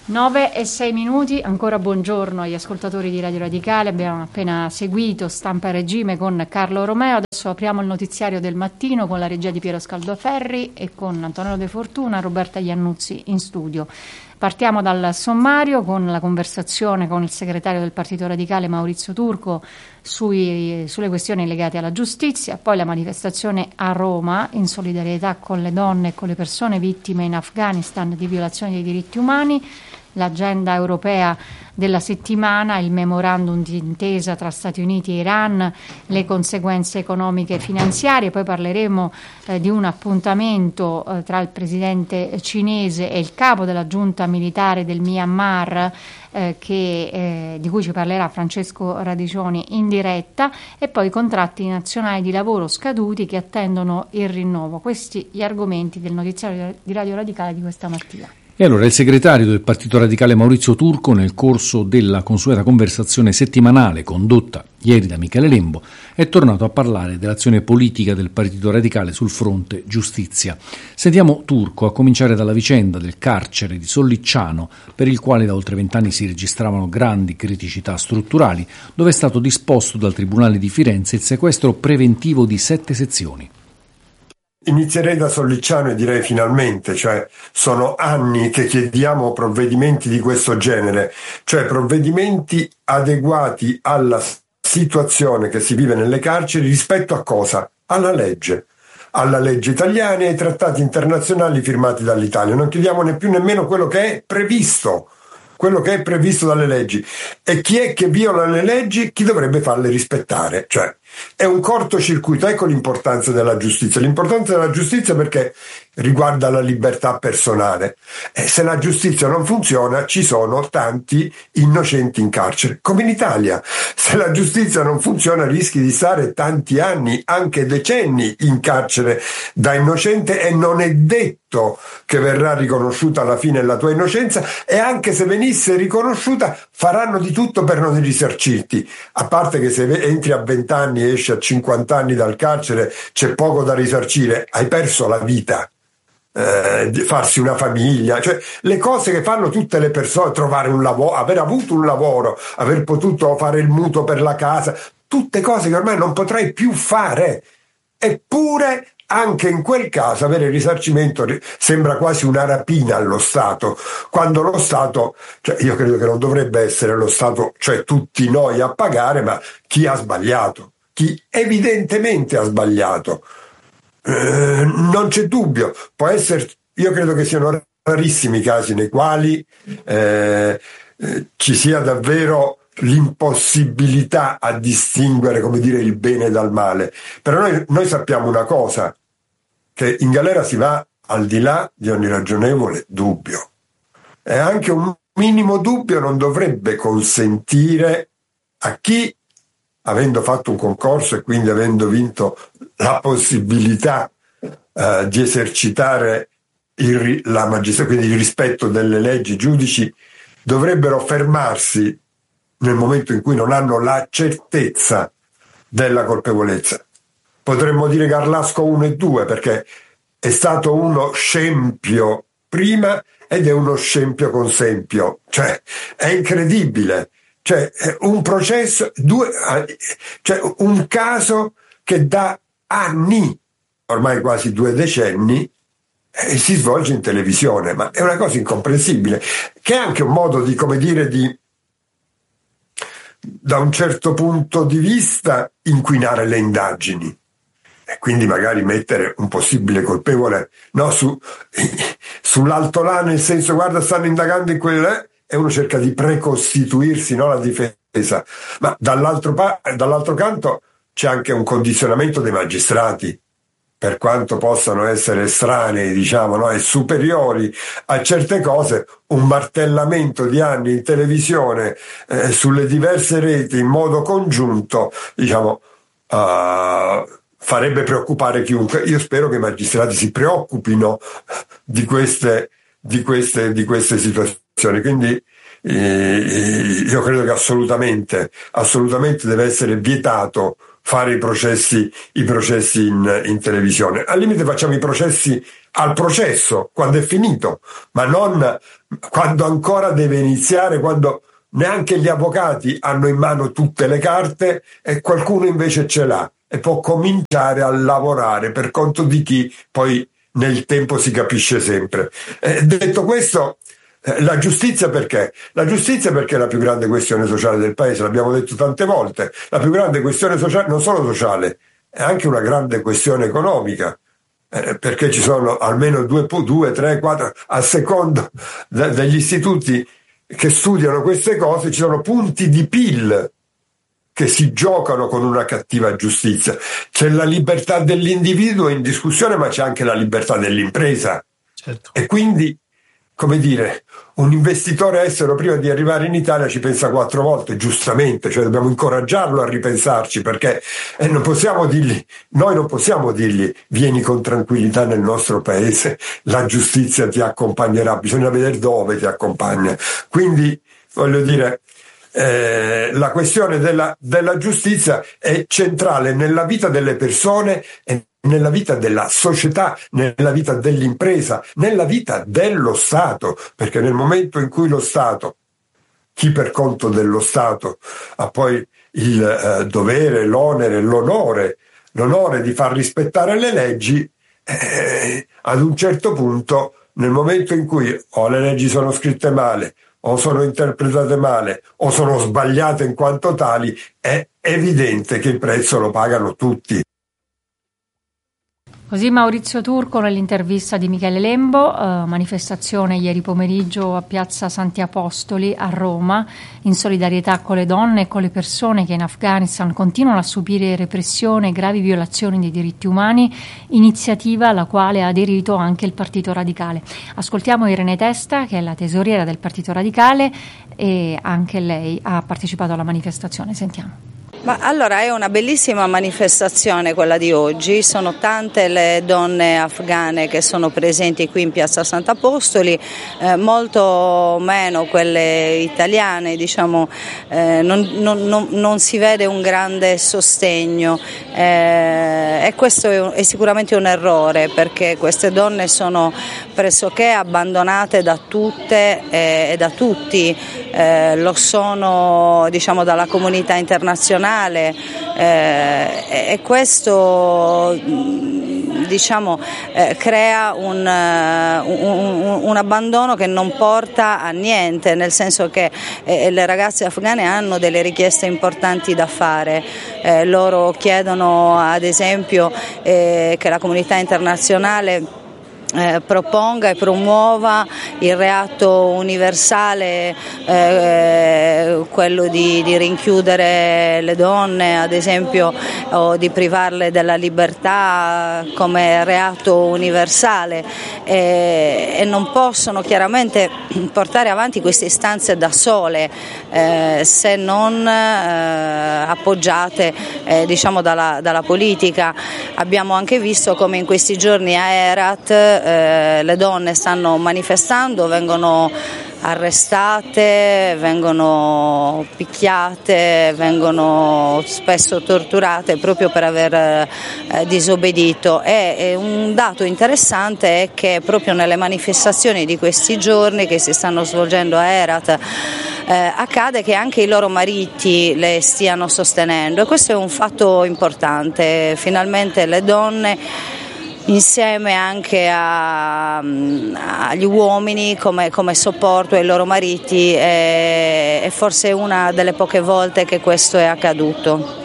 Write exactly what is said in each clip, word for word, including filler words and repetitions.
nove e sei minuti, ancora buongiorno agli ascoltatori di Radio Radicale. Abbiamo appena seguito Stampa a Regime con Carlo Romeo. Adesso apriamo il notiziario del mattino con la regia di Piero Scaldaferri e con Antonello De Fortuna, Roberta Iannuzzi in studio. Partiamo dal sommario con la conversazione con il segretario del Partito Radicale Maurizio Turco sui, sulle questioni legate alla giustizia, poi la manifestazione a Roma in solidarietà con le donne e con le persone vittime in Afghanistan di violazioni dei diritti umani, l'agenda europea della settimana, il memorandum di intesa tra Stati Uniti e Iran, le conseguenze economiche e finanziarie. Poi parleremo eh, di un appuntamento eh, tra il presidente cinese e il capo della giunta militare del Myanmar, eh, che, eh, di cui ci parlerà Francesco Radicioni in diretta, e poi i contratti nazionali di lavoro scaduti che attendono il rinnovo. Questi gli argomenti del notiziario di Radio Radicale di questa mattina. E allora il segretario del Partito Radicale Maurizio Turco, nel corso della consueta conversazione settimanale condotta ieri da Michele Lembo, è tornato a parlare dell'azione politica del Partito Radicale sul fronte giustizia. Sentiamo Turco, a cominciare dalla vicenda del carcere di Sollicciano, per il quale da oltre vent'anni si registravano grandi criticità strutturali, dove è stato disposto dal Tribunale di Firenze il sequestro preventivo di sette sezioni. Inizierei da Sollicciano e direi finalmente, cioè sono anni che chiediamo provvedimenti di questo genere, cioè provvedimenti adeguati alla situazione che si vive nelle carceri rispetto a cosa? Alla legge, alla legge italiana e ai trattati internazionali firmati dall'Italia. Non chiediamo né più nemmeno quello che è previsto, quello che è previsto dalle leggi. E chi è che viola le leggi? Chi dovrebbe farle rispettare? Cioè, è un cortocircuito. Ecco l'importanza della giustizia. L'importanza della giustizia perché riguarda la libertà personale. E se la giustizia non funziona, ci sono tanti innocenti in carcere, come in Italia. Se la giustizia non funziona, rischi di stare tanti anni, anche decenni, in carcere da innocente, e non è detto che verrà riconosciuta alla fine la tua innocenza, e anche se venisse riconosciuta faranno di tutto per non risarcirti, a parte che se entri a venti anni e esci a cinquanta anni dal carcere c'è poco da risarcire, hai perso la vita. Eh, farsi una famiglia, cioè le cose che fanno tutte le persone, trovare un lavoro, aver avuto un lavoro, aver potuto fare il mutuo per la casa, tutte cose che ormai non potrai più fare. Eppure anche in quel caso avere il risarcimento sembra quasi una rapina allo Stato, quando lo Stato, cioè io credo che non dovrebbe essere lo Stato, cioè tutti noi a pagare, ma chi ha sbagliato, chi evidentemente ha sbagliato. Eh, non c'è dubbio, può essere, io credo che siano rarissimi i casi nei quali eh, eh, ci sia davvero l'impossibilità a distinguere, come dire, il bene dal male. Però noi, noi sappiamo una cosa, che in galera si va al di là di ogni ragionevole dubbio, e anche un minimo dubbio non dovrebbe consentire a chi, avendo fatto un concorso e quindi avendo vinto la possibilità eh, di esercitare il, la magistratura, quindi il rispetto delle leggi, i giudici dovrebbero fermarsi nel momento in cui non hanno la certezza della colpevolezza. Potremmo dire Garlasco uno e due, perché è stato uno scempio prima ed è uno scempio con sempio, cioè è incredibile. Cioè un processo, due, cioè un caso che da anni, ormai quasi due decenni, eh, si svolge in televisione, ma è una cosa incomprensibile, che è anche un modo di, come dire, di, da un certo punto di vista, inquinare le indagini. E quindi magari mettere un possibile colpevole no, su, sull'alto là, nel senso, guarda, stanno indagando in quelle, e uno cerca di precostituirsi, no, la difesa. Ma dall'altro, pa- dall'altro canto c'è anche un condizionamento dei magistrati, per quanto possano essere estranei, diciamo, no, e superiori a certe cose. Un martellamento di anni in televisione eh, sulle diverse reti in modo congiunto, diciamo, uh, farebbe preoccupare chiunque. Io spero che i magistrati si preoccupino di queste, di queste, di queste situazioni. Quindi eh, io credo che assolutamente, assolutamente deve essere vietato fare i processi, i processi in, in televisione. Al limite facciamo i processi al processo, quando è finito, ma non quando ancora deve iniziare, quando neanche gli avvocati hanno in mano tutte le carte e qualcuno invece ce l'ha e può cominciare a lavorare per conto di chi poi nel tempo si capisce sempre. Eh, detto questo, eh, la giustizia perché? La giustizia perché è la più grande questione sociale del paese, l'abbiamo detto tante volte, la più grande questione sociale, non solo sociale, è anche una grande questione economica, eh, perché ci sono almeno due, due, tre, quattro, a secondo de- degli istituti che studiano queste cose, ci sono punti di P I L che si giocano con una cattiva giustizia. C'è la libertà dell'individuo in discussione, ma c'è anche la libertà dell'impresa. Certo. E quindi, come dire, un investitore estero prima di arrivare in Italia ci pensa quattro volte, giustamente, cioè dobbiamo incoraggiarlo a ripensarci, perché eh, non possiamo dirgli, noi non possiamo dirgli vieni con tranquillità nel nostro paese, la giustizia ti accompagnerà, bisogna vedere dove ti accompagna. Quindi, voglio dire, Eh, la questione della, della giustizia è centrale nella vita delle persone e nella vita della società, nella vita dell'impresa, nella vita dello Stato, perché nel momento in cui lo Stato, chi per conto dello Stato ha poi il eh, dovere, l'onere, l'onore, l'onore di far rispettare le leggi, eh, ad un certo punto, nel momento in cui o le leggi sono scritte male, o sono interpretate male o sono sbagliate in quanto tali, è evidente che il prezzo lo pagano tutti. Così Maurizio Turco nell'intervista di Michele Lembo, eh, manifestazione ieri pomeriggio a Piazza Santi Apostoli a Roma, in solidarietà con le donne e con le persone che in Afghanistan continuano a subire repressione e gravi violazioni dei diritti umani, iniziativa alla quale ha aderito anche il Partito Radicale. Ascoltiamo Irene Testa, che è la tesoriera del Partito Radicale, e anche lei ha partecipato alla manifestazione. Sentiamo. Ma allora è una bellissima manifestazione quella di oggi, sono tante le donne afghane che sono presenti qui in Piazza Sant'Apostoli, eh, molto meno quelle italiane, diciamo, eh, non, non, non, non si vede un grande sostegno eh, e questo è, un, è sicuramente un errore, perché queste donne sono pressoché abbandonate da tutte eh, e da tutti, eh, lo sono, diciamo, dalla comunità internazionale. Eh, e questo, diciamo, eh, crea un, un, un abbandono che non porta a niente, nel senso che eh, le ragazze afghane hanno delle richieste importanti da fare, eh, loro chiedono ad esempio eh, che la comunità internazionale Eh, proponga e promuova il reato universale, eh, quello di, di rinchiudere le donne ad esempio o di privarle della libertà come reato universale, e, e non possono chiaramente portare avanti queste istanze da sole eh, se non eh, appoggiate eh, diciamo dalla, dalla politica. Abbiamo anche visto come in questi giorni a Herat Eh, le donne stanno manifestando, vengono arrestate, vengono picchiate, vengono spesso torturate proprio per aver eh, disobbedito. E, e un dato interessante è che proprio nelle manifestazioni di questi giorni che si stanno svolgendo a Herat eh, accade che anche i loro mariti le stiano sostenendo, e questo è un fatto importante. Finalmente le donne, insieme anche a, agli uomini come, come supporto ai loro mariti, è, è forse una delle poche volte che questo è accaduto.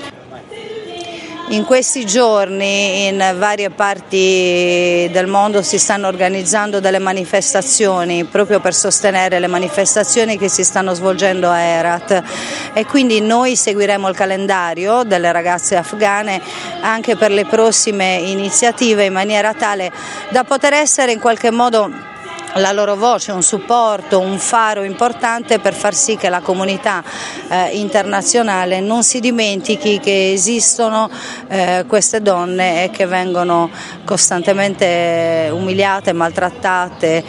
In questi giorni in varie parti del mondo si stanno organizzando delle manifestazioni proprio per sostenere le manifestazioni che si stanno svolgendo a Herat, e quindi noi seguiremo il calendario delle ragazze afghane anche per le prossime iniziative in maniera tale da poter essere in qualche modo la loro voce, un supporto, un faro importante per far sì che la comunità eh, internazionale non si dimentichi che esistono eh, queste donne e che vengono costantemente umiliate, maltrattate,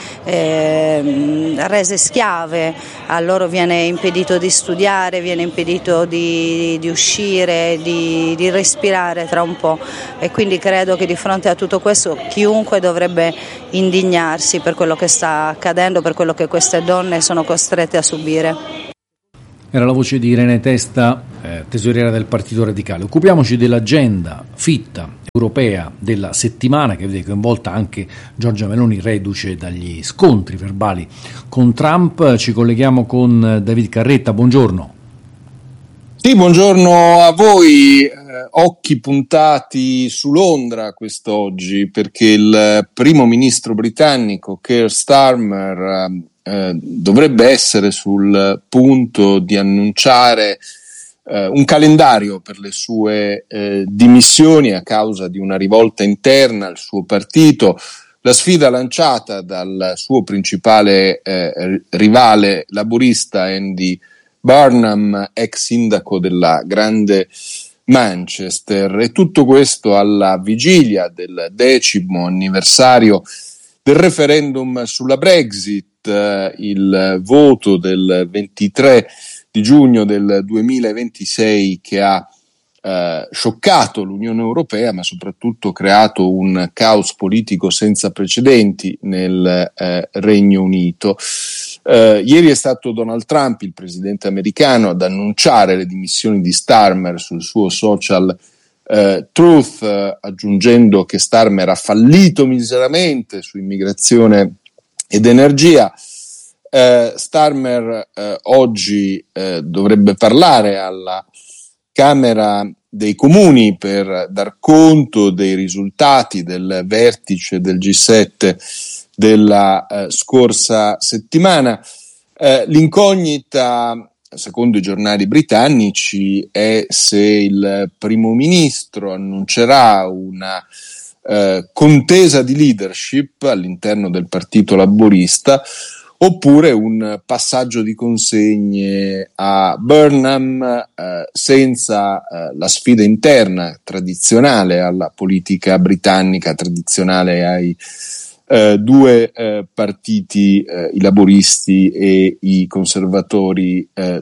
eh, rese schiave. A loro viene impedito di studiare, viene impedito di, di uscire, di, di respirare tra un po', e quindi credo che di fronte a tutto questo chiunque dovrebbe indignarsi per quello che sta accadendo, per quello che queste donne sono costrette a subire. Era la voce di Irene Testa, eh, tesoriera del Partito Radicale. Occupiamoci dell'agenda fitta europea della settimana, che vede coinvolta anche Giorgia Meloni, reduce dagli scontri verbali con Trump. Ci colleghiamo con David Carretta, buongiorno. Sì, buongiorno a voi. Eh, occhi puntati su Londra quest'oggi, perché il primo ministro britannico Keir Starmer eh, dovrebbe essere sul punto di annunciare eh, un calendario per le sue eh, dimissioni a causa di una rivolta interna al suo partito. La sfida lanciata dal suo principale eh, rivale laburista Andy Burnham, ex sindaco della Grande Manchester, e tutto questo alla vigilia del decimo anniversario del referendum sulla Brexit, eh, il voto del ventitré di giugno del duemilaventisei che ha eh, scioccato l'Unione Europea, ma soprattutto creato un caos politico senza precedenti nel eh, Regno Unito. Uh, ieri è stato Donald Trump, il presidente americano, ad annunciare le dimissioni di Starmer sul suo social uh, Truth, uh, aggiungendo che Starmer ha fallito miseramente su immigrazione ed energia. Uh, Starmer uh, oggi uh, dovrebbe parlare alla Camera dei Comuni per dar conto dei risultati del vertice del G sette della eh, scorsa settimana. Eh, l'incognita, secondo i giornali britannici, è se il primo ministro annuncerà una eh, contesa di leadership all'interno del partito laburista oppure un passaggio di consegne a Burnham eh, senza eh, la sfida interna tradizionale alla politica britannica, tradizionale ai Uh, due uh, partiti, uh, i laburisti e i conservatori uh,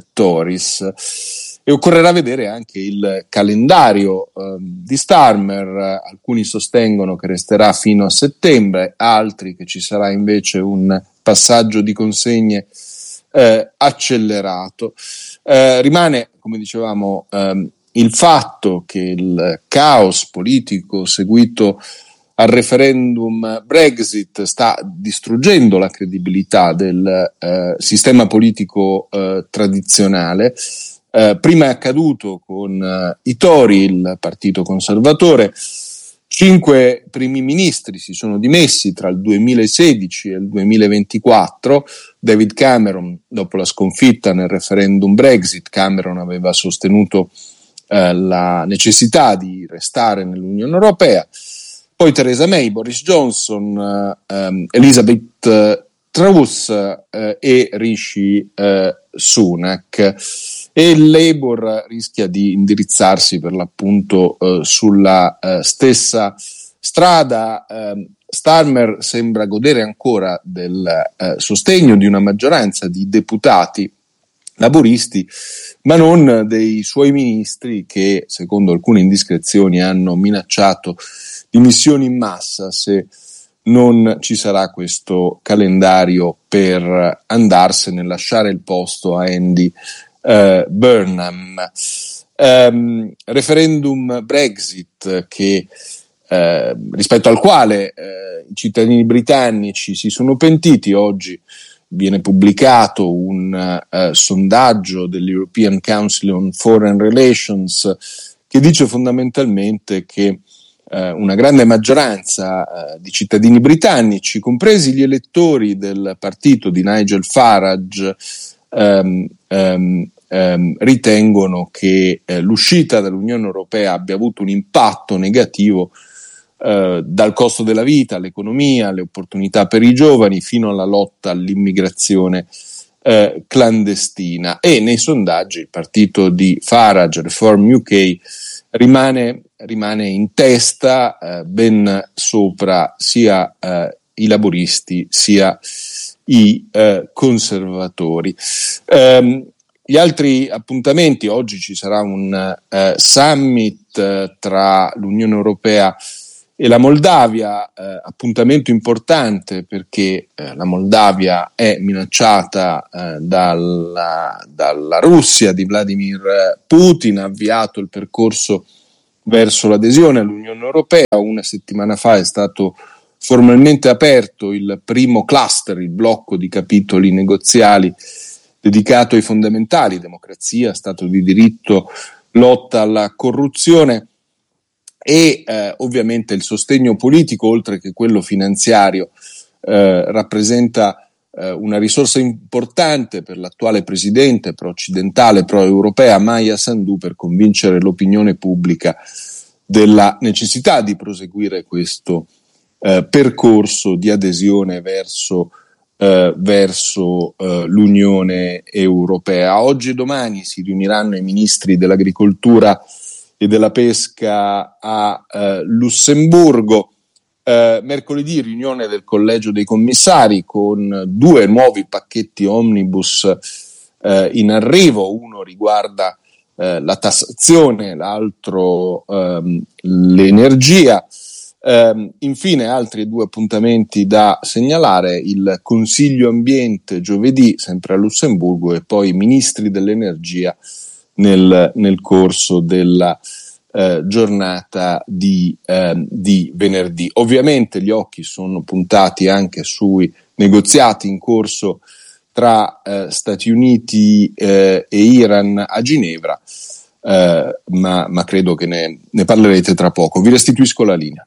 Tories. E occorrerà vedere anche il calendario uh, di Starmer. Alcuni sostengono che resterà fino a settembre, altri che ci sarà invece un passaggio di consegne uh, accelerato. Uh, rimane, come dicevamo, um, il fatto che il caos politico seguito al referendum Brexit sta distruggendo la credibilità del eh, sistema politico eh, tradizionale. Eh, prima è accaduto con eh, i Tory, il partito conservatore. Cinque primi ministri si sono dimessi tra il duemilasedici e il duemilaventiquattro. David Cameron, dopo la sconfitta nel referendum Brexit, Cameron aveva sostenuto eh, la necessità di restare nell'Unione Europea. Poi Theresa May, Boris Johnson, uh, um, Elizabeth uh, Truss uh, e Rishi uh, Sunak. E il Labour rischia di indirizzarsi per l'appunto uh, sulla uh, stessa strada. Uh, Starmer sembra godere ancora del uh, sostegno di una maggioranza di deputati laburisti, ma non dei suoi ministri che, secondo alcune indiscrezioni, hanno minacciato dimissioni in massa se non ci sarà questo calendario per andarsene, lasciare il posto a Andy uh, Burnham. Um, referendum Brexit che uh, rispetto al quale uh, i cittadini britannici si sono pentiti. Oggi viene pubblicato un uh, sondaggio dell'European Council on Foreign Relations che dice fondamentalmente che una grande maggioranza uh, di cittadini britannici, compresi gli elettori del partito di Nigel Farage, um, um, um, ritengono che uh, l'uscita dall'Unione Europea abbia avuto un impatto negativo eh, dal costo della vita all'economia, alle opportunità per i giovani, fino alla lotta all'immigrazione eh, clandestina. E nei sondaggi il partito di Farage, Reform U K, rimane, rimane in testa, eh, ben sopra sia eh, i laburisti sia i eh, conservatori. Um, gli altri appuntamenti: oggi ci sarà un uh, summit uh, tra l'Unione Europea e la Moldavia, uh, appuntamento importante perché uh, la Moldavia è minacciata uh, dalla, dalla Russia di Vladimir Putin, ha avviato il percorso verso l'adesione all'Unione Europea. Una settimana fa è stato formalmente aperto il primo cluster, il blocco di capitoli negoziali dedicato ai fondamentali: democrazia, Stato di diritto, lotta alla corruzione e eh, ovviamente il sostegno politico, oltre che quello finanziario, eh, rappresenta eh, una risorsa importante per l'attuale presidente pro-occidentale, pro-europea Maia Sandu, per convincere l'opinione pubblica della necessità di proseguire questo Eh, percorso di adesione verso, eh, verso eh, l'Unione Europea. Oggi e domani si riuniranno i ministri dell'agricoltura e della pesca a eh, Lussemburgo. Eh, mercoledì riunione del Collegio dei Commissari con due nuovi pacchetti omnibus eh, in arrivo. Uno riguarda eh, la tassazione, l'altro ehm, l'energia. Uh, infine altri due appuntamenti da segnalare: il Consiglio Ambiente giovedì sempre a Lussemburgo e poi i ministri dell'energia nel, nel corso della uh, giornata di, uh, di venerdì. Ovviamente gli occhi sono puntati anche sui negoziati in corso tra uh, Stati Uniti uh, e Iran a Ginevra, uh, ma, ma credo che ne, ne parlerete tra poco. Vi restituisco la linea.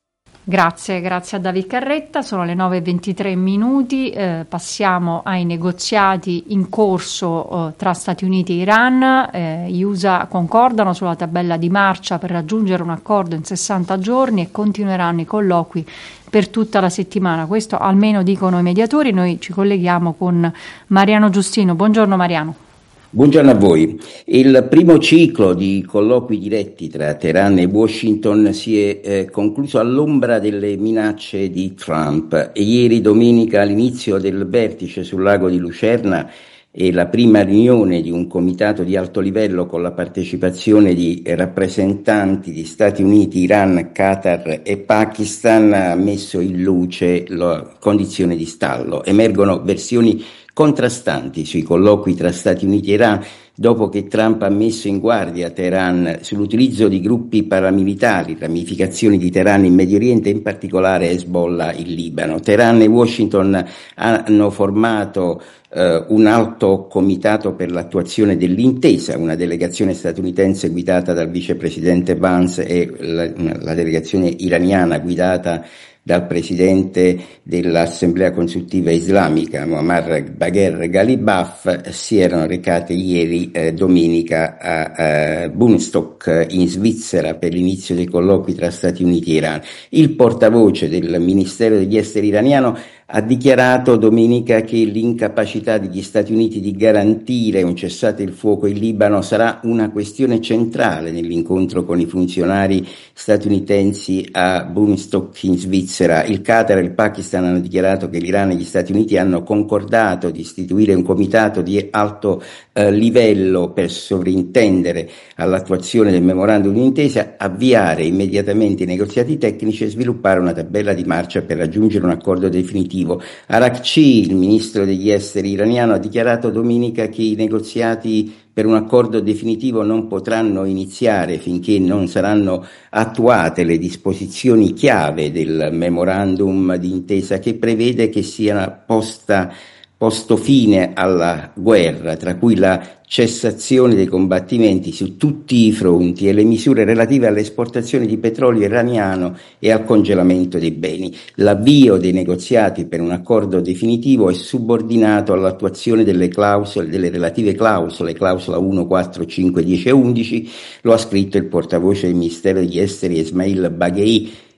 Grazie, grazie a David Carretta. Sono le nove e ventitré minuti, eh, passiamo ai negoziati in corso eh, tra Stati Uniti e Iran. Eh, gli U S A concordano sulla tabella di marcia per raggiungere un accordo in sessanta giorni e continueranno i colloqui per tutta la settimana. Questo almeno dicono i mediatori. Noi ci colleghiamo con Mariano Giustino. Buongiorno Mariano. Buongiorno a voi. Il primo ciclo di colloqui diretti tra Teheran e Washington si è eh, concluso all'ombra delle minacce di Trump. E ieri domenica, all'inizio del vertice sul lago di Lucerna e la prima riunione di un comitato di alto livello con la partecipazione di rappresentanti di Stati Uniti, Iran, Qatar e Pakistan, ha messo in luce la condizione di stallo. Emergono versioni contrastanti sui colloqui tra Stati Uniti e Iran dopo che Trump ha messo in guardia Teheran sull'utilizzo di gruppi paramilitari, ramificazioni di Teheran in Medio Oriente, in particolare Hezbollah in Libano. Teheran e Washington hanno formato eh, un alto comitato per l'attuazione dell'intesa, una delegazione statunitense guidata dal vicepresidente Vance e la, la delegazione iraniana guidata dal presidente dell'Assemblea Consultiva Islamica, Muammar Bagher Ghalibaf, si erano recate ieri eh, domenica a, a Bunstock in Svizzera per l'inizio dei colloqui tra Stati Uniti e Iran. Il portavoce del Ministero degli Esteri iraniano ha dichiarato domenica che l'incapacità degli Stati Uniti di garantire un cessate il fuoco in Libano sarà una questione centrale nell'incontro con i funzionari statunitensi a Bunstock in Svizzera. Il Qatar e il Pakistan hanno dichiarato che l'Iran e gli Stati Uniti hanno concordato di istituire un comitato di alto eh, livello per sovrintendere all'attuazione del memorandum di intesa, avviare immediatamente i negoziati tecnici e sviluppare una tabella di marcia per raggiungere un accordo definitivo. Araghchi, il ministro degli esteri iraniano, ha dichiarato domenica che i negoziati per un accordo definitivo non potranno iniziare finché non saranno attuate le disposizioni chiave del memorandum di intesa, che prevede che sia posta posto fine alla guerra, tra cui la cessazione dei combattimenti su tutti i fronti e le misure relative alle esportazioni di petrolio iraniano e al congelamento dei beni. L'avvio dei negoziati per un accordo definitivo è subordinato all'attuazione delle clausole, delle relative clausole, clausola uno, quattro, cinque, dieci e undici, lo ha scritto il portavoce del Ministero degli Esteri Ismail Baghei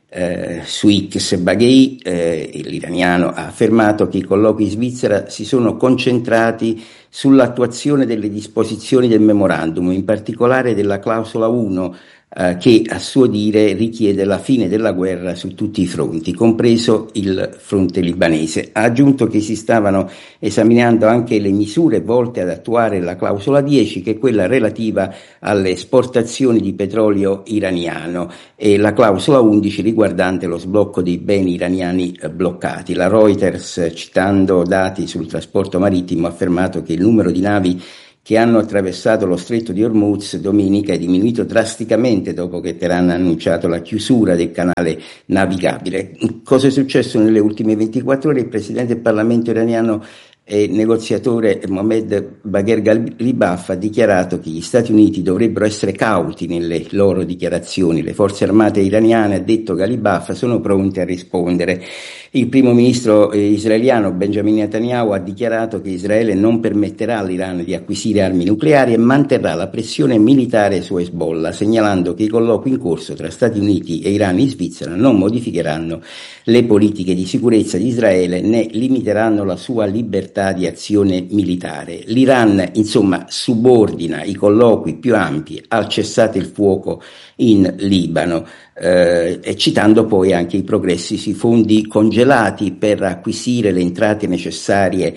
Eh, Suix Baghei, eh, l'iraniano, ha affermato che i colloqui in Svizzera si sono concentrati sull'attuazione delle disposizioni del memorandum, in particolare della clausola uno, eh, che a suo dire richiede la fine della guerra su tutti i fronti, compreso il fronte libanese. Ha aggiunto che si stavano esaminando anche le misure volte ad attuare la clausola dieci, che è quella relativa alle esportazioni di petrolio iraniano, e la clausola undici riguardante lo sblocco dei beni iraniani bloccati. La Reuters, citando dati sul trasporto marittimo, ha affermato che il numero di navi che hanno attraversato lo stretto di Hormuz domenica è diminuito drasticamente dopo che Teheran ha annunciato la chiusura del canale navigabile. Cosa è successo nelle ultime ventiquattro ore? Il presidente del Parlamento iraniano e negoziatore Mohammad Bagher Ghalibaf ha dichiarato che gli Stati Uniti dovrebbero essere cauti nelle loro dichiarazioni. Le forze armate iraniane, ha detto Ghalibaf, sono pronte a rispondere. Il primo ministro israeliano Benjamin Netanyahu ha dichiarato che Israele non permetterà all'Iran di acquisire armi nucleari e manterrà la pressione militare su Hezbollah, segnalando che i colloqui in corso tra Stati Uniti e Iran in Svizzera non modificheranno le politiche di sicurezza di Israele né limiteranno la sua libertà di azione militare. L'Iran, insomma, subordina i colloqui più ampi al cessate il fuoco in Libano, eh, e citando poi anche i progressi sui fondi congelati per acquisire le entrate necessarie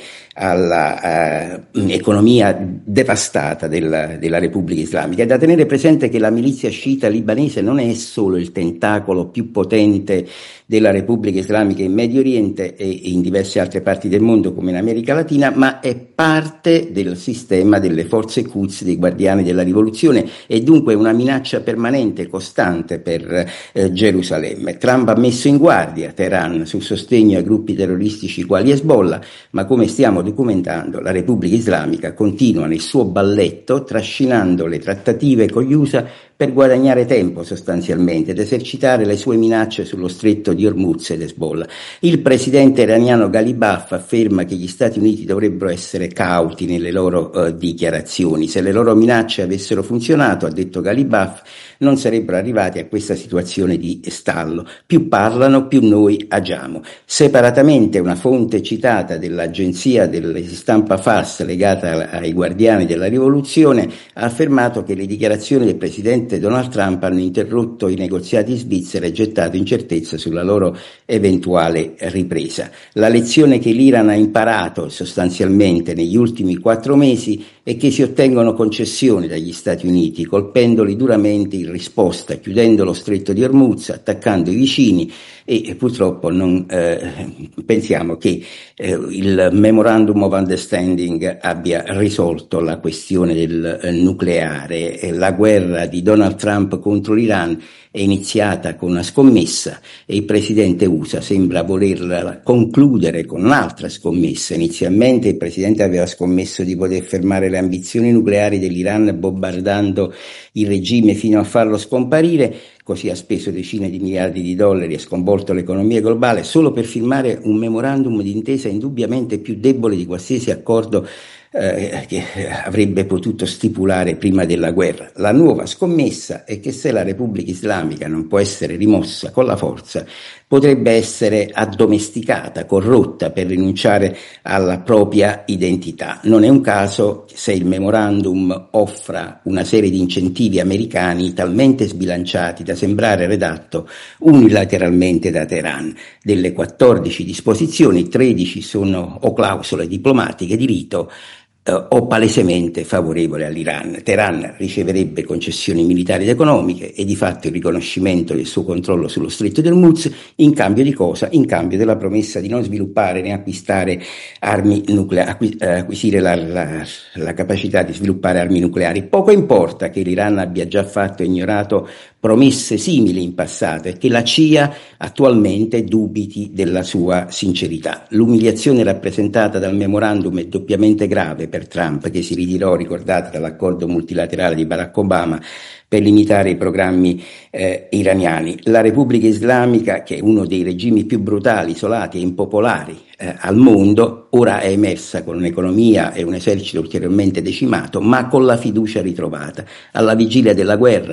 alla uh, economia devastata della, della Repubblica Islamica. È da tenere presente che la milizia sciita libanese non è solo il tentacolo più potente della Repubblica Islamica in Medio Oriente e in diverse altre parti del mondo come in America Latina, ma è parte del sistema delle forze Quds, dei guardiani della rivoluzione, e dunque una minaccia permanente, costante per eh, Gerusalemme. Trump ha messo in guardia Teheran sul sostegno ai gruppi terroristici quali Hezbollah, ma come stiamo documentando, la Repubblica Islamica continua nel suo balletto, trascinando le trattative con gli U S A per guadagnare tempo sostanzialmente ed esercitare le sue minacce sullo stretto di Hormuz ed Hezbollah. Il presidente iraniano Ghalibaf afferma che gli Stati Uniti dovrebbero essere cauti nelle loro uh, dichiarazioni. Se le loro minacce avessero funzionato, ha detto Ghalibaf, non sarebbero arrivati a questa situazione di stallo. Più parlano, più noi agiamo. Separatamente, una fonte citata dell'agenzia della stampa Fars legata ai guardiani della rivoluzione ha affermato che le dichiarazioni del presidente Donald Trump hanno interrotto i negoziati in Svizzera e gettato incertezza sulla loro eventuale ripresa. La lezione che l'Iran ha imparato sostanzialmente negli ultimi quattro mesi è che si ottengono concessioni dagli Stati Uniti, colpendoli duramente in risposta, chiudendo lo stretto di Hormuz, attaccando i vicini, e purtroppo non eh, pensiamo che eh, il Memorandum of Understanding abbia risolto la questione del eh, nucleare. E la guerra di Donald Trump contro l'Iran è iniziata con una scommessa e il presidente U S A sembra volerla concludere con un'altra scommessa. Inizialmente il presidente aveva scommesso di poter fermare le ambizioni nucleari dell'Iran bombardando il regime fino a farlo scomparire. Così ha speso decine di miliardi di dollari e sconvolto l'economia globale solo per firmare un memorandum d'intesa indubbiamente più debole di qualsiasi accordo eh, che avrebbe potuto stipulare prima della guerra. La nuova scommessa è che se la Repubblica Islamica non può essere rimossa con la forza, potrebbe essere addomesticata, corrotta per rinunciare alla propria identità. Non è un caso se il memorandum offra una serie di incentivi americani talmente sbilanciati da sembrare redatto unilateralmente da Teheran. Delle quattordici disposizioni, tredici sono o clausole diplomatiche di rito Uh, o palesemente favorevole all'Iran. Teheran riceverebbe concessioni militari ed economiche e di fatto il riconoscimento del suo controllo sullo stretto di Hormuz, in cambio di cosa? In cambio della promessa di non sviluppare né acquistare armi nucleari, acqui- eh, acquisire la, la, la capacità di sviluppare armi nucleari. Poco importa che l'Iran abbia già fatto e ignorato promesse simili in passato e che la C I A attualmente dubiti della sua sincerità. L'umiliazione rappresentata dal memorandum è doppiamente grave per Trump, che si ritirò, ricordate, dall'accordo multilaterale di Barack Obama per limitare i programmi eh, iraniani. La Repubblica Islamica, che è uno dei regimi più brutali, isolati e impopolari eh, al mondo, ora è emersa con un'economia e un esercito ulteriormente decimato, ma con la fiducia ritrovata. Alla vigilia della guerra,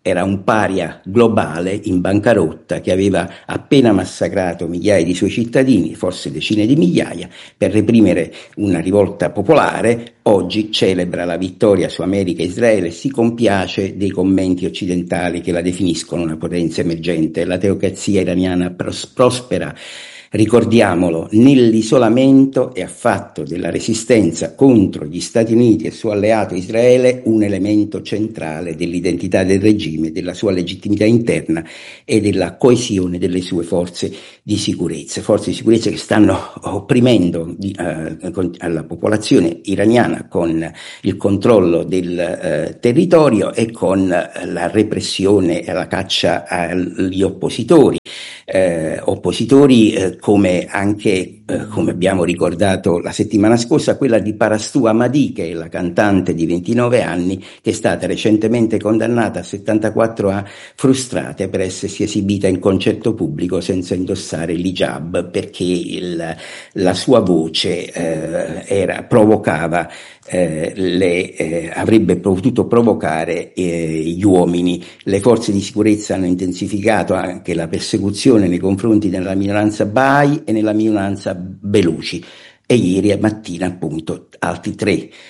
era un paria globale in bancarotta che aveva appena massacrato migliaia di suoi cittadini, forse decine di migliaia, per reprimere una rivolta popolare. Oggi celebra la vittoria su America e Israele e si compiace dei commenti occidentali che la definiscono una potenza emergente. La teocrazia iraniana pros- prospera, ricordiamolo, nell'isolamento e ha fatto della resistenza contro gli Stati Uniti e il suo alleato Israele un elemento centrale dell'identità del regime, della sua legittimità interna e della coesione delle sue forze di sicurezza. Forze di sicurezza che stanno opprimendo di, eh, con, alla popolazione iraniana con il controllo del eh, territorio e con la repressione e la caccia agli oppositori. Eh, oppositori eh, come anche, eh, come abbiamo ricordato la settimana scorsa, quella di Parastu Ahmadi, che è la cantante di ventinove anni, che è stata recentemente condannata a settantaquattro a frustrate per essersi esibita in concerto pubblico senza indossare l'hijab, perché il, la sua voce eh, era, provocava Eh, le, eh, avrebbe potuto provocare eh, gli uomini. Le forze di sicurezza hanno intensificato anche la persecuzione nei confronti della minoranza Baha'i e nella minoranza Beluci, e ieri mattina appunto altri tre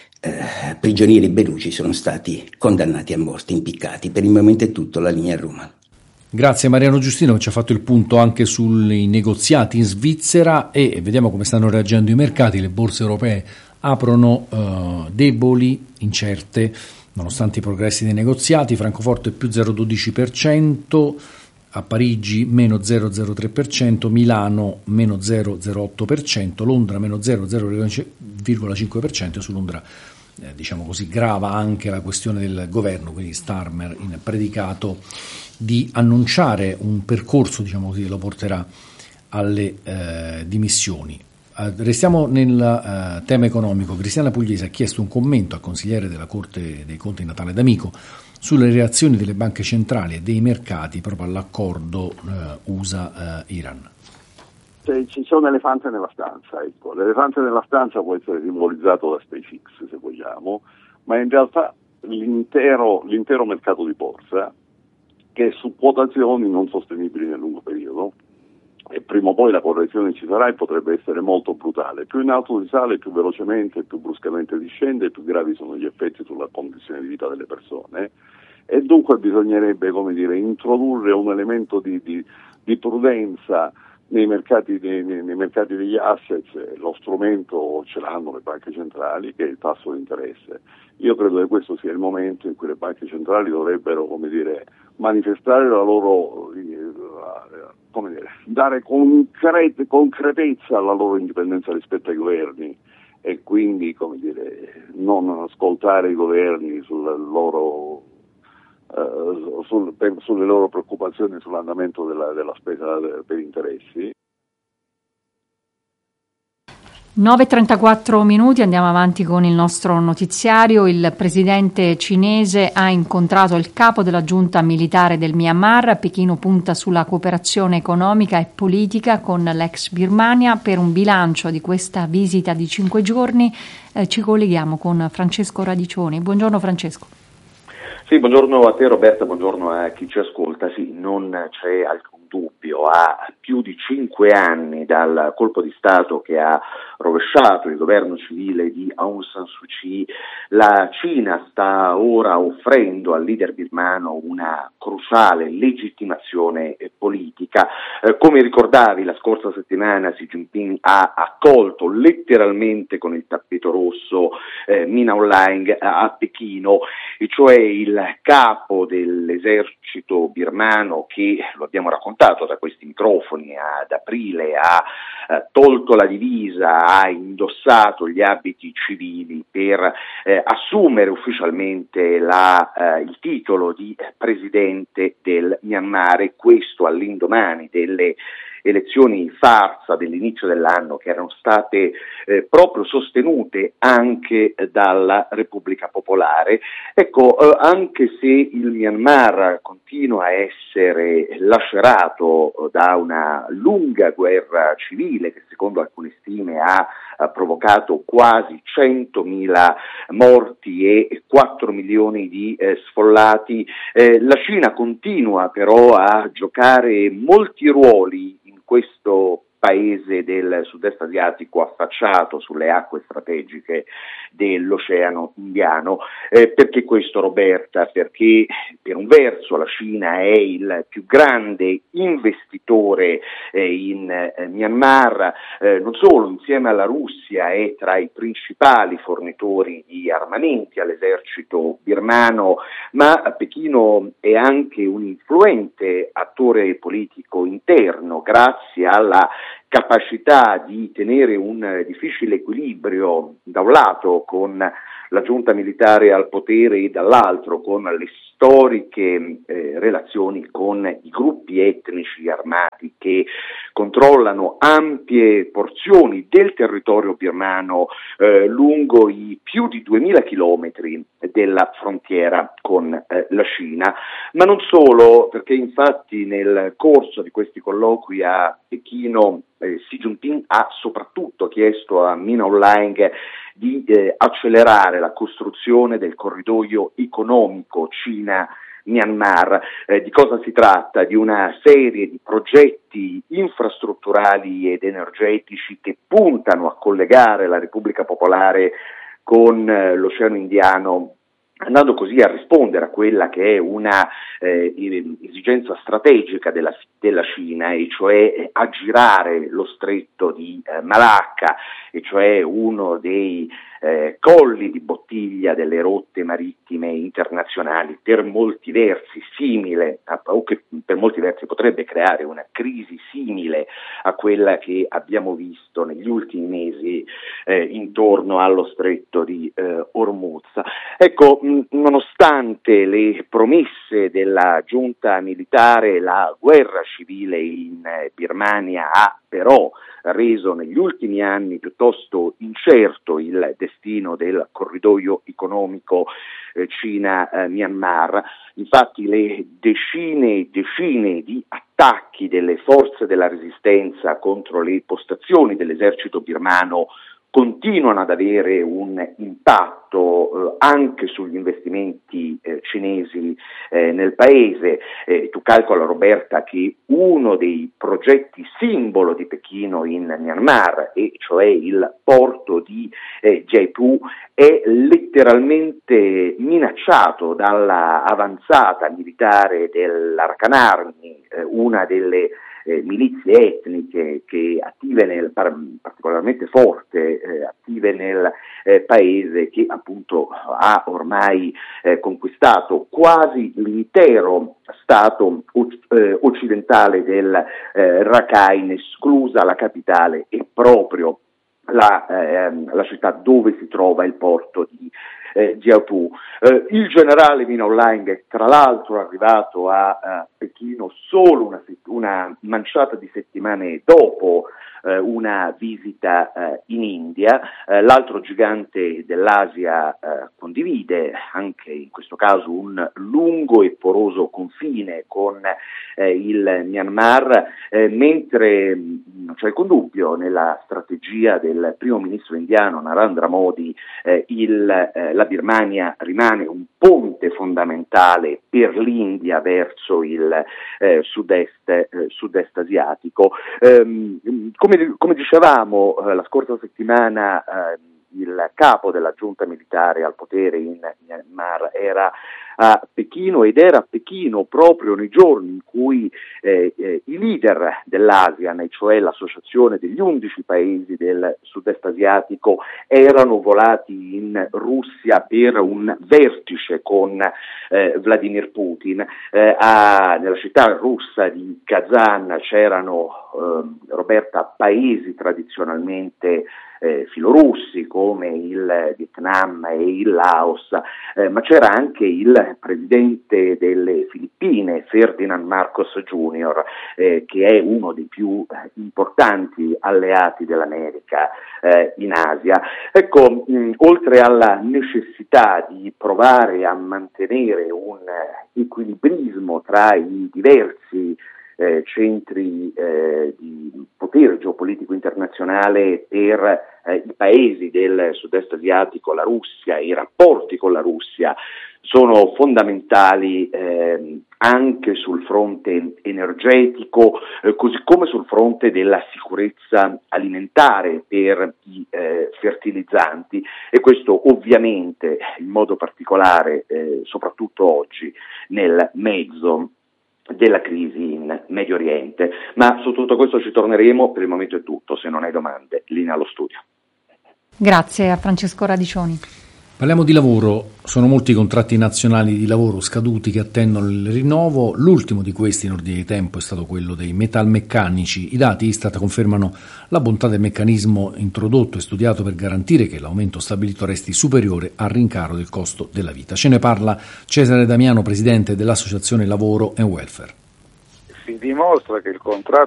eh, prigionieri beluci sono stati condannati a morte, impiccati. Per il momento è tutto, la linea a Roma. Grazie Mariano Giustino, che ci ha fatto il punto anche sui negoziati in Svizzera, e vediamo come stanno reagendo i mercati. Le borse europee aprono uh, deboli, incerte, nonostante i progressi dei negoziati. Francoforte più zero virgola dodici per cento, a Parigi meno zero virgola zero tre per cento, Milano meno zero virgola zero otto per cento, Londra meno zero virgola zero cinque per cento. E su Londra, eh, diciamo così, grava anche la questione del governo, quindi Starmer in predicato di annunciare un percorso, diciamo così, che lo porterà alle eh, dimissioni. Restiamo nel uh, tema economico. Cristiana Pugliese ha chiesto un commento al consigliere della Corte dei Conti Natale D'Amico sulle reazioni delle banche centrali e dei mercati proprio all'accordo uh, U S A-Iran. C'è, c'è un elefante nella stanza, ecco. L'elefante nella stanza può essere simbolizzato da SpaceX, se vogliamo, ma in realtà l'intero, l'intero mercato di borsa, che è su quotazioni non sostenibili nel lungo periodo, e prima o poi la correzione ci sarà e potrebbe essere molto brutale. Più in alto si sale, più velocemente, più bruscamente discende, più gravi sono gli effetti sulla condizione di vita delle persone, e dunque bisognerebbe, come dire, introdurre un elemento di, di, di prudenza nei mercati, nei, nei mercati degli assets. Lo strumento ce l'hanno le banche centrali, che è il tasso di interesse. Io credo che questo sia il momento in cui le banche centrali dovrebbero, come dire, manifestare la loro, come dire, dare concrete, concretezza alla loro indipendenza rispetto ai governi, e quindi, come dire, non ascoltare i governi sul loro, uh, sul, per, sulle loro preoccupazioni sull'andamento della, della spesa per interessi. nove e trentaquattro minuti, andiamo avanti con il nostro notiziario. Il presidente cinese ha incontrato il capo della giunta militare del Myanmar. Pechino punta sulla cooperazione economica e politica con l'ex Birmania. Per un bilancio di questa visita di cinque giorni eh, ci colleghiamo con Francesco Radicioni. Buongiorno Francesco. Sì, buongiorno a te Roberta, buongiorno a chi ci ascolta. Sì, non c'è alcun dubbio, a più di cinque anni dal colpo di Stato che ha rovesciato il governo civile di Aung San Suu Kyi, la Cina sta ora offrendo al leader birmano una cruciale legittimazione politica. Eh, come ricordavi, la scorsa settimana Xi Jinping ha accolto letteralmente con il tappeto rosso eh, Min Aung Hlaing a, a Pechino, e cioè il capo dell'esercito birmano che, lo abbiamo raccontato da questi microfoni, ad aprile ha eh, tolto la divisa, ha indossato gli abiti civili per eh, assumere ufficialmente la, eh, il titolo di presidente del Myanmar, e questo all'indomani delle elezioni farsa dell'inizio dell'anno, che erano state eh, proprio sostenute anche eh, dalla Repubblica Popolare. Ecco, eh, anche se il Myanmar continua a essere lacerato da una lunga guerra civile civile che secondo alcune stime ha, ha provocato quasi centomila morti e quattro milioni di eh, sfollati. Eh, la Cina continua però a giocare molti ruoli in questo paese del sud-est asiatico affacciato sulle acque strategiche dell'Oceano Indiano. Eh, perché questo, Roberta? Perché per un verso la Cina è il più grande investitore eh, in eh, Myanmar, eh, non solo, insieme alla Russia è tra i principali fornitori di armamenti all'esercito birmano, ma Pechino è anche un influente attore politico interno grazie alla capacità di tenere un difficile equilibrio da un lato con la giunta militare al potere e dall'altro con le storiche eh, relazioni con i gruppi etnici armati che controllano ampie porzioni del territorio birmano eh, lungo i più di duemila chilometri della frontiera con eh, la Cina, ma non solo, perché infatti nel corso di questi colloqui a Pechino eh, Xi Jinping ha soprattutto chiesto a Min Aung-Hlaing di eh, accelerare la costruzione del corridoio economico Cina-Myanmar. Eh, di cosa si tratta? Di una serie di progetti infrastrutturali ed energetici che puntano a collegare la Repubblica Popolare con eh, l'Oceano Indiano, andando così a rispondere a quella che è una eh, esigenza strategica della, della Cina, e cioè aggirare lo stretto di eh, Malacca, e cioè uno dei eh, colli di bottiglia delle rotte marittime internazionali, per molti versi simile, a, o che per molti versi potrebbe creare una crisi simile a quella che abbiamo visto negli ultimi mesi eh, intorno allo stretto di eh, Hormuz. Ecco, nonostante le promesse della giunta militare, la guerra civile in Birmania ha però reso negli ultimi anni piuttosto incerto il destino del corridoio economico eh, Cina-Myanmar. Infatti le decine e decine di attacchi delle forze della resistenza contro le postazioni dell'esercito birmano continuano ad avere un impatto eh, anche sugli investimenti eh, cinesi eh, nel paese. Eh, tu calcola, Roberta, che uno dei progetti simbolo di Pechino in Myanmar, e cioè il porto di eh, Jaipur, è letteralmente minacciato dalla avanzata militare dell'Arakan Army, eh, una delle Eh, milizie etniche che attive nel, particolarmente forte, eh, attive nel eh, paese, che appunto ha ormai eh, conquistato quasi l'intero stato eh, occidentale del eh, Rakhine, esclusa la capitale e proprio la, eh, la città dove si trova il porto di Eh, Jiapu. Eh, il generale Min Aung-Hlaing è tra l'altro arrivato a, a Pechino solo una, una manciata di settimane dopo eh, una visita eh, in India. Eh, l'altro gigante dell'Asia eh, condivide anche in questo caso un lungo e poroso confine con eh, il Myanmar, eh, mentre non c'è alcun dubbio nella strategia del primo ministro indiano Narendra Modi, eh, il, eh, la Birmania rimane un ponte fondamentale per l'India verso il eh, sud-est, eh, sud-est asiatico. Um, come, come dicevamo eh, la scorsa settimana, eh, il capo della giunta militare al potere in Myanmar era a Pechino, ed era a Pechino proprio nei giorni in cui eh, eh, i leader dell'ASEAN, e cioè l'associazione degli undici paesi del sud-est asiatico, erano volati in Russia per un vertice con eh, Vladimir Putin. Eh, a, nella città russa di Kazan c'erano, eh, Roberta, paesi tradizionalmente Eh, filorussi come il Vietnam e il Laos, eh, ma c'era anche il presidente delle Filippine, Ferdinand Marcos Junior, eh, che è uno dei più importanti alleati dell'America eh, in Asia. Ecco, mh, oltre alla necessità di provare a mantenere un equilibrismo tra i diversi Eh, centri eh, di potere geopolitico internazionale per eh, i paesi del sud-est asiatico, la Russia, i rapporti con la Russia sono fondamentali eh, anche sul fronte energetico, eh, così come sul fronte della sicurezza alimentare per i eh, fertilizzanti, e questo ovviamente in modo particolare, eh, soprattutto oggi, nel mezzo della crisi in Medio Oriente. Ma su tutto questo ci torneremo. Per il momento è tutto, se non hai domande, linea allo studio. Grazie a Francesco Radicioni. Parliamo di lavoro. Sono molti i contratti nazionali di lavoro scaduti che attendono il rinnovo. L'ultimo di questi in ordine di tempo è stato quello dei metalmeccanici. I dati Istat confermano la bontà del meccanismo introdotto e studiato per garantire che l'aumento stabilito resti superiore al rincaro del costo della vita. Ce ne parla Cesare Damiano, presidente dell'Associazione Lavoro e Welfare. Si dimostra che il contratto